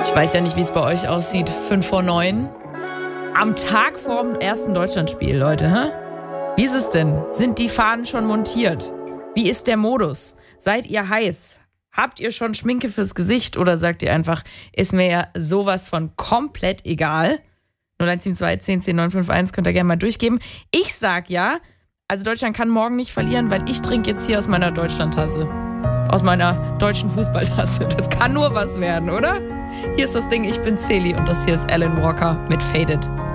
Ich weiß ja nicht, wie es bei euch aussieht. 8:55. Am Tag vorm ersten Deutschlandspiel, Leute. Hä? Wie ist es denn? Sind die Fahnen schon montiert? Wie ist der Modus? Seid ihr heiß? Habt ihr schon Schminke fürs Gesicht oder sagt ihr einfach, ist mir ja sowas von komplett egal? 0172 10 10 951 könnt ihr gerne mal durchgeben. Ich sag ja, also Deutschland kann morgen nicht verlieren, weil ich trinke jetzt hier aus meiner Deutschlandtasse. Aus meiner deutschen Fußballtasse. Das kann nur was werden, oder? Hier ist das Ding, ich bin Celi und das hier ist Alan Walker mit Faded.